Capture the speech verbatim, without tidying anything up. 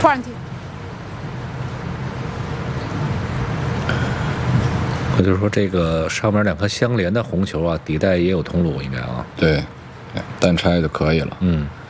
quarantine。 我就说这个上面两颗相连的红球啊，底带也有通路应该啊。 对，单拆就可以了。 嗯。